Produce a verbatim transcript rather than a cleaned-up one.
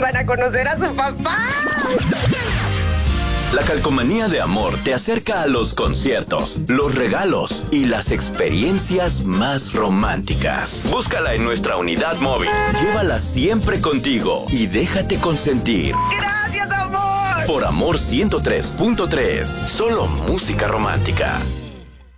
van a conocer a su papá. La Calcomanía de Amor te acerca a los conciertos, los regalos y las experiencias más románticas. Búscala en nuestra unidad móvil. Llévala siempre contigo y déjate consentir. ¡Gracias, amor! Por Amor ciento tres punto tres. Solo música romántica.